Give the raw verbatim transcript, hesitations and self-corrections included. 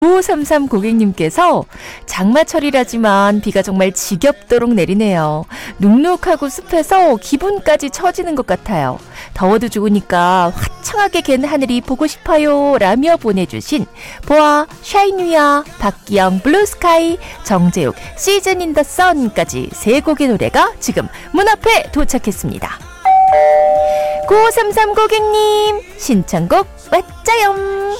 오삼삼 고객님께서 장마철이라지만 비가 정말 지겹도록 내리네요. 눅눅하고 습해서 기분까지 처지는 것 같아요. 더워도 좋으니까 화창하게 갠 하늘이 보고 싶어요 라며 보내주신 보아, 샤이니아, 박기영, 블루스카이, 정재욱, 시즌 인 더 선까지 세 곡의 노래가 지금 문 앞에 도착했습니다. 구오삼삼 고객님 신청곡 맞자요.